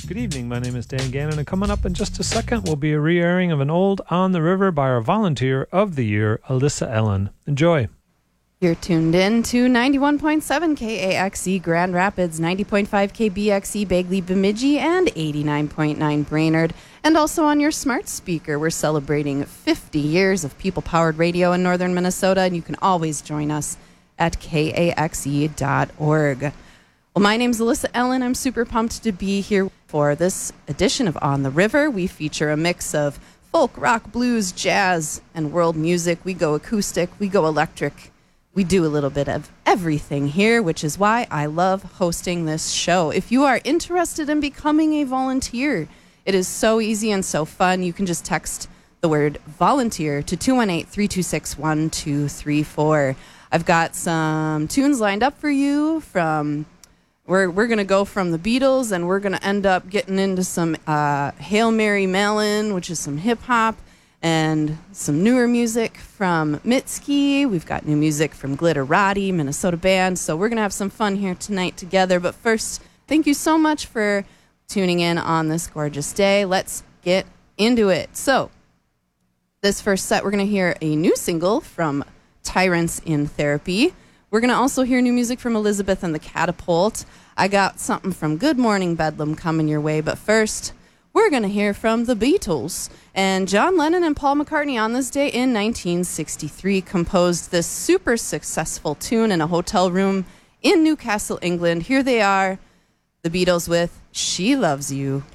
Good evening, my name is Dan Gannon, and coming up in just a second will be a re-airing of an old On the River by our Volunteer of the Year, Alyssa Ellen. Enjoy. You're tuned in to 91.7 KAXE Grand Rapids, 90.5 KBXE Bagley Bemidji, and 89.9 Brainerd. And also on your smart speaker, we're celebrating 50 years of people-powered radio in northern Minnesota, and you can always join us at kaxe.org. Well, my name's Alyssa Ellen. I'm super pumped to be here for this edition of On the River. We feature a mix of folk, rock, blues, jazz, and world music. We go acoustic, we go electric. We do a little bit of everything here, which is why I love hosting this show. If you are interested in becoming a volunteer, it is so easy and so fun. You can just text the word volunteer to 218-326-1234. I've got some tunes lined up for you from... We're going to go from the Beatles, and we're going to end up getting into some Hail Mary Mellon, which is some hip-hop, and some newer music from Mitski. We've got new music from Glitterati, Minnesota band. So we're going to have some fun here tonight together. But first, thank you so much for tuning in on this gorgeous day. Let's get into it. So this first set, we're going to hear a new single from Tyrants in Therapy. We're going to also hear new music from Elizabeth and the Catapult. I got something from Good Morning Bedlam coming your way, but first, we're going to hear from the Beatles. And John Lennon and Paul McCartney on this day in 1963 composed this super successful tune in a hotel room in Newcastle, England. Here they are, the Beatles with She Loves You.